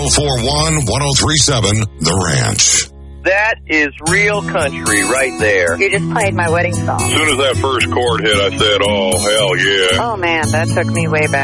1041-1037 The Ranch. That is real country right there. You just played my wedding song. As soon as that first chord hit, I said, oh, hell yeah. Oh, man, that took me way back.